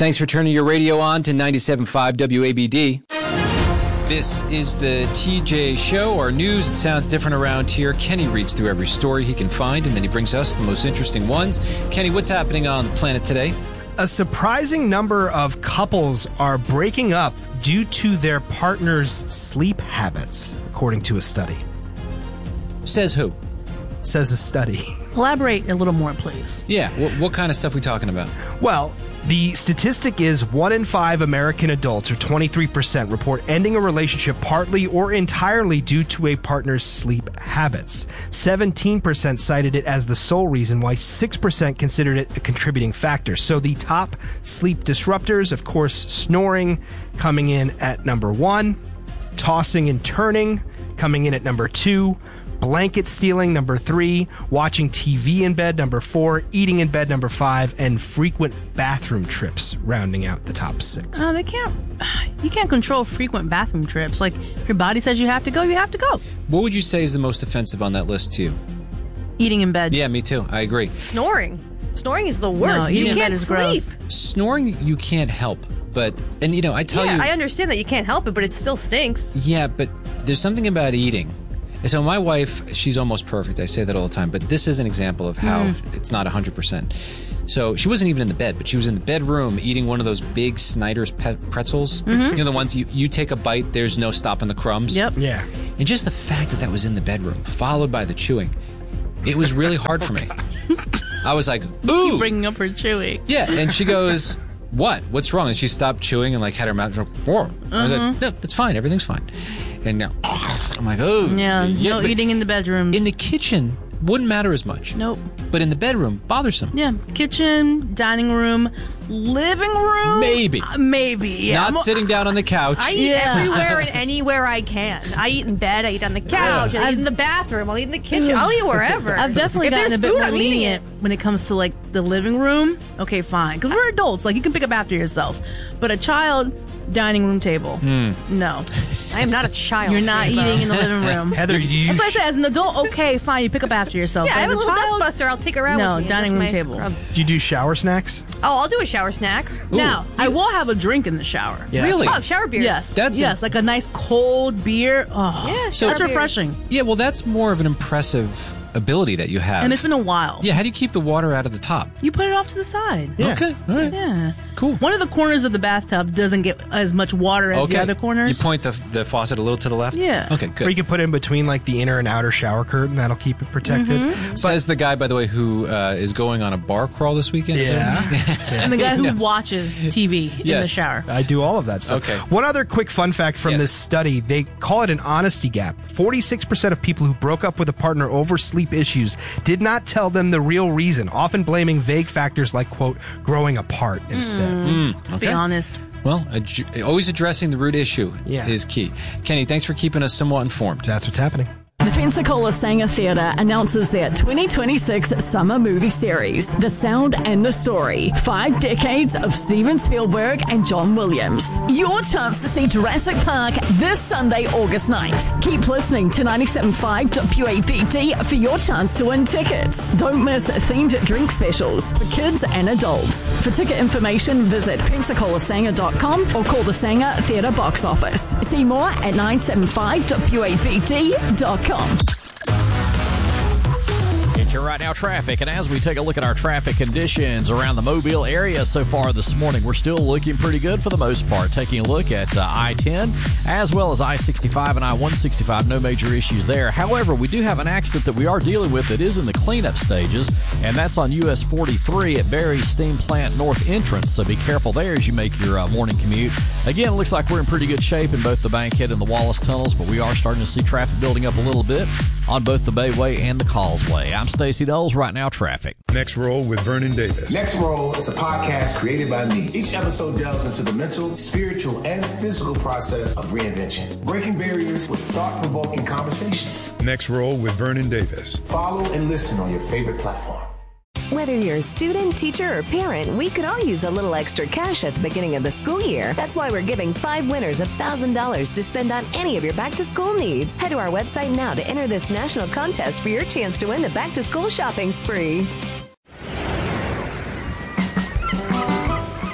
Thanks for turning your radio on to 97.5 WABD. This is the TJ Show, our news. It sounds different around here. Kenny reads through every story he can find, and then he brings us the most interesting ones. Kenny, what's happening on the planet today? A surprising number of couples are breaking up due to their partner's sleep habits, according to a study. Says who? Says a study. Elaborate a little more, please. Yeah, what kind of stuff are we talking about? Well, the statistic is 1 in 5 American adults, or 23%, report ending a relationship partly or entirely due to a partner's sleep habits. 17% cited it as the sole reason, while 6% considered it a contributing factor. So the top sleep disruptors, of course, snoring coming in at number 1, tossing and turning coming in at number 2, blanket stealing, number 3, watching TV in bed, number 4, eating in bed, number 5, and frequent bathroom trips rounding out the top 6. You can't control frequent bathroom trips. Like, if your body says you have to go, you have to go. What would you say is the most offensive on that list to you? Eating in bed. Yeah, me too. I agree. Snoring is the worst. No, eating in bed can't is sleep. gross. Snoring, you can't help. But, and I tell you... I understand that you can't help it, but it still stinks. Yeah, but there's something about eating. So my wife, she's almost perfect. I say that all the time. But this is an example of how it's not 100%. So she wasn't even in the bed, but she was in the bedroom eating one of those big Snyder's pretzels. Mm-hmm. You know, the ones you take a bite, there's no stopping the crumbs. Yep. Yeah. And just the fact that was in the bedroom, followed by the chewing, it was really hard for me. I was like, ooh. Keep bringing up her chewing. Yeah, and she goes, what's wrong? And she stopped chewing and had her mouth. Whoa. I was like, no, it's fine. Everything's fine. And now I'm like, oh. Yeah, no eating in the bedrooms. In the kitchen, wouldn't matter as much. Nope. But in the bedroom, bothersome. Yeah, kitchen, dining room, living room. Maybe. Maybe, yeah. Not sitting down on the couch. I eat everywhere and anywhere I can. I eat in bed, I eat on the couch, I eat in the bathroom, I'll eat in the kitchen, I'll eat wherever. I've definitely gotten a bit more lenient when it comes to the living room. Okay, fine. Because we're adults. You can pick up after yourself. But a child, dining room table. No. I am not a child. You're not eating in the living room. Heather, that's what I said. As an adult, okay, fine. You pick up after yourself. Yeah, I have a little child, dustbuster. I'll take around no, with me. Dining room table. Do you do shower snacks? Oh, I'll do a shower snack. Now, I will have a drink in the shower. Yeah. Really? Oh, shower beers. Yes. Yes, like a nice cold beer. Oh, Yeah, So- that's shower refreshing. beers. Yeah, well, that's more of an impressive ability that you have. And it's been a while. Yeah, how do you keep the water out of the top? You put it off to the side. Yeah. Okay, all right. Yeah. Cool. One of the corners of the bathtub doesn't get as much water as the other corners. You point the faucet a little to the left? Yeah. Okay, Or you good. can put it in between the inner and outer shower curtain. That'll keep it protected. Says the guy, by the way, who is going on a bar crawl this weekend. is Yeah. And the guy who Yes. watches TV in the Yes. shower. I do all of that stuff. Okay. One other quick fun fact from Yes. this study, they call it an honesty gap. 46% of people who broke up with a partner over sleep issues did not tell them the real reason, often blaming vague factors like, quote, growing apart instead. Let's be honest. Well, always addressing the root issue Yeah. is key. Kenny, thanks for keeping us somewhat informed. That's what's happening. The Pensacola Sanger Theatre announces their 2026 summer movie series, The Sound and the Story, 5 decades of Steven Spielberg and John Williams. Your chance to see Jurassic Park this Sunday, August 9th. Keep listening to 97.5 WABD for your chance to win tickets. Don't miss themed drink specials for kids and adults. For ticket information, visit PensacolaSanger.com or call the Sanger Theatre box office. See more at 975WABD.com. It's your Right Now traffic, and as we take a look at our traffic conditions around the Mobile area so far this morning, we're still looking pretty good for the most part. Taking a look at I-10 as well as I-65 and I-165, no major issues there. However, we do have an accident that we are dealing with that is in the cleanup stages, and that's on US 43 at Barry's Steam Plant North entrance, so be careful there as you make your morning commute. Again, it looks like we're in pretty good shape in both the Bankhead and the Wallace tunnels, but we are starting to see traffic building up a little bit on both the Bayway and the Causeway. I'm Stacey Doles, Right Now Traffic. Next Roll with Vernon Davis. Next Roll is a podcast created by me. Each episode delves into the mental, spiritual, and physical process of reinvention, breaking barriers with thought-provoking conversations. Next Roll with Vernon Davis. Follow and listen on your favorite platform. Whether you're a student, teacher, or parent, we could all use a little extra cash at the beginning of the school year. That's why we're giving 5 winners $1,000 to spend on any of your back-to-school needs. Head to our website now to enter this national contest for your chance to win the back-to-school shopping spree.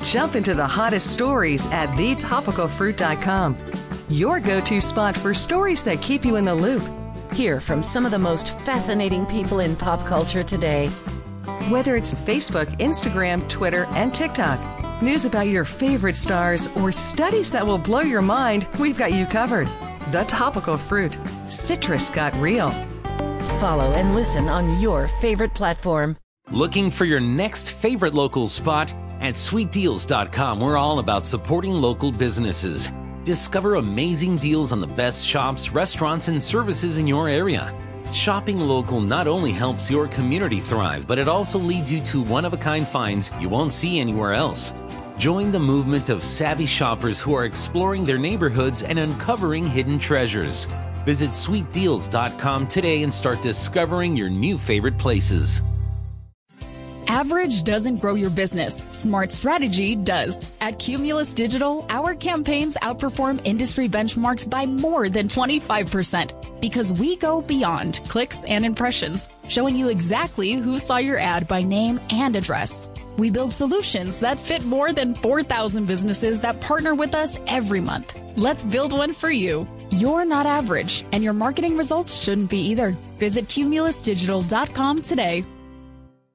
Jump into the hottest stories at thetopicalfruit.com. Your go-to spot for stories that keep you in the loop. Hear from some of the most fascinating people in pop culture today. Whether it's Facebook, Instagram, Twitter, and TikTok, news about your favorite stars, or studies that will blow your mind, we've got you covered. The Topical Fruit. Citrus got real. Follow and listen on your favorite platform. Looking for your next favorite local spot? At sweetdeals.com, we're all about supporting local businesses. Discover amazing deals on the best shops, restaurants, and services in your area. Shopping local not only helps your community thrive, but it also leads you to one-of-a-kind finds you won't see anywhere else. Join the movement of savvy shoppers who are exploring their neighborhoods and uncovering hidden treasures. Visit sweetdeals.com today and start discovering your new favorite places. Average doesn't grow your business. Smart strategy does. At Cumulus Digital, our campaigns outperform industry benchmarks by more than 25% because we go beyond clicks and impressions, showing you exactly who saw your ad by name and address. We build solutions that fit more than 4,000 businesses that partner with us every month. Let's build one for you. You're not average, and your marketing results shouldn't be either. Visit cumulusdigital.com today.